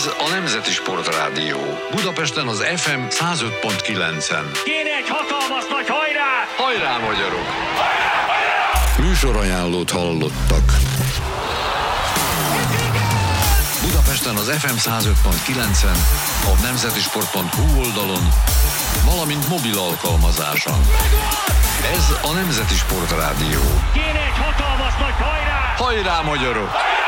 Ez a Nemzeti Sportrádió. Budapesten az FM 105.9-en. Kéne egy hatalmas nagy hajrá! Hajrá, magyarok! Műsorajánlót hallottak. Budapesten az FM 105.9-en, a nemzetisport.hu oldalon, valamint mobil alkalmazáson. Ez a Nemzeti Sportrádió. Kéne egy hatalmas nagy hajrá! Hajrá, magyarok!